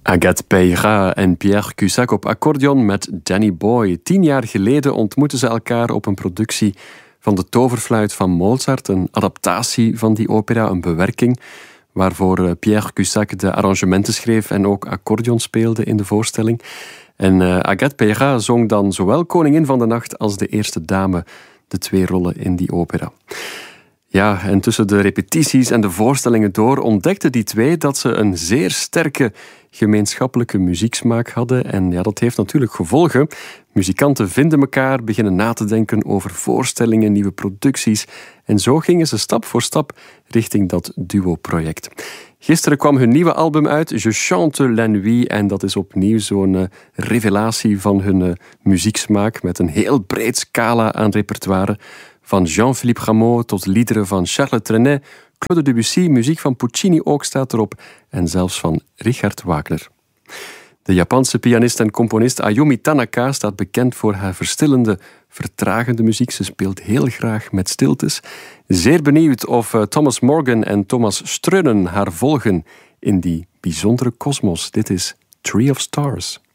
Agathe Peyrat en Pierre Cusack op accordeon met Danny Boy. 10 jaar geleden ontmoetten ze elkaar op een productie van de Toverfluit van Mozart. Een adaptatie van die opera, een bewerking, waarvoor Pierre Cusack de arrangementen schreef en ook accordeon speelde in de voorstelling. En Agathe Peyrat zong dan zowel Koningin van de Nacht als de Eerste Dame, de 2 rollen in die opera. Ja, en tussen de repetities en de voorstellingen door ontdekten die 2 dat ze een zeer sterke gemeenschappelijke muzieksmaak hadden. En ja, dat heeft natuurlijk gevolgen. Muzikanten vinden elkaar, beginnen na te denken over voorstellingen, nieuwe producties. En zo gingen ze stap voor stap richting dat duo-project. Gisteren kwam hun nieuwe album uit, Je chante la nuit. En dat is opnieuw zo'n revelatie van hun muzieksmaak met een heel breed scala aan repertoire. Van Jean-Philippe Rameau tot liederen van Charles Trenet, Claude Debussy, muziek van Puccini ook staat erop en zelfs van Richard Wagner. De Japanse pianist en componist Ayumi Tanaka staat bekend voor haar verstillende, vertragende muziek. Ze speelt heel graag met stiltes. Zeer benieuwd of Thomas Morgan en Thomas Streunen haar volgen in die bijzondere kosmos. Dit is Tree of Stars.